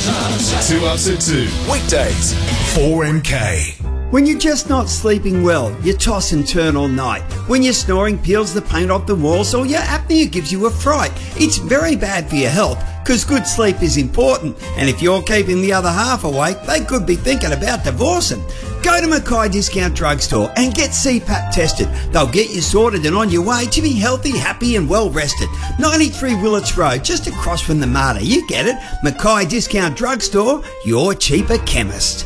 2 Ups at 2. Weekdays. 4MK. When you're just not sleeping well, you toss and turn all night. When your snoring peels the paint off the walls or your apnea gives you a fright, it's very bad for your health because good sleep is important. And if you're keeping the other half awake, they could be thinking about divorcing. Go to Mackay Discount Drugstore and get CPAP tested. They'll get you sorted and on your way to be healthy, happy and well rested. 93 Willits Road, just across from the Mater. You get it. Mackay Discount Drugstore, your cheaper chemist.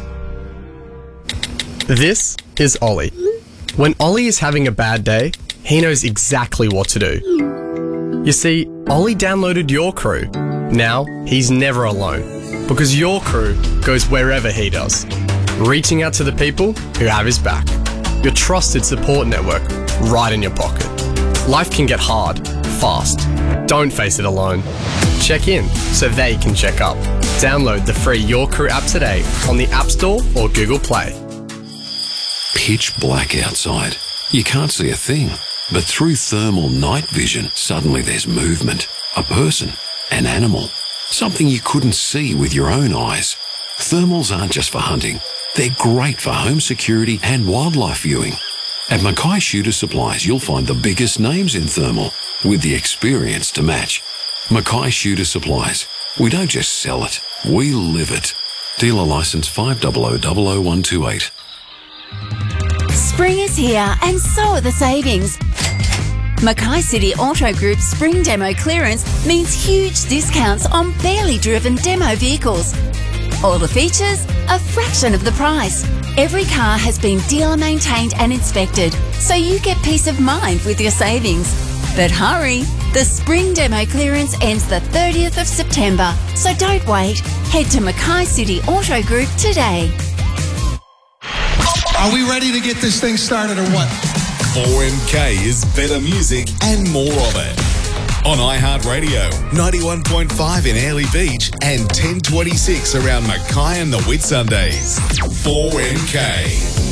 This is Ollie. When Ollie is having a bad day, he knows exactly what to do. You see, Ollie downloaded Your Crew. Now, he's never alone, because Your Crew goes wherever he does, reaching out to the people who have his back. Your trusted support network right in your pocket. Life can get hard, fast. Don't face it alone. Check in so they can check up. Download the free Your Crew app today on the App Store or Google Play. Pitch black outside. You can't see a thing. But through thermal night vision, suddenly there's movement. A person, an animal, something you couldn't see with your own eyes. Thermals aren't just for hunting. They're great for home security and wildlife viewing. At Mackay Shooter Supplies, you'll find the biggest names in thermal with the experience to match. Mackay Shooter Supplies. We don't just sell it, we live it. Dealer licence 5000128. Spring is here and so are the savings. Mackay City Auto Group's Spring Demo Clearance means huge discounts on barely driven demo vehicles. All the features, a fraction of the price. Every car has been dealer maintained and inspected, so you get peace of mind with your savings. But hurry, the Spring Demo Clearance ends the 30th of September, so don't wait. Head to Mackay City Auto Group today. Are we ready to get this thing started or what? 4MK is better music and more of it. On iHeartRadio, 91.5 in Airlie Beach and 1026 around Mackay and the Whitsundays. 4MK.